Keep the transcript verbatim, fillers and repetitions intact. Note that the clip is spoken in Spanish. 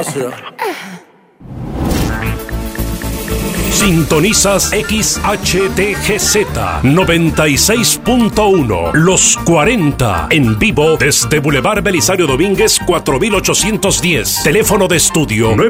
Gracias. Sintonizas X H D G Z noventa y seis punto uno, Los cuarenta, en vivo desde Boulevard Belisario Domínguez cuatro mil ochocientos diez. Teléfono de estudio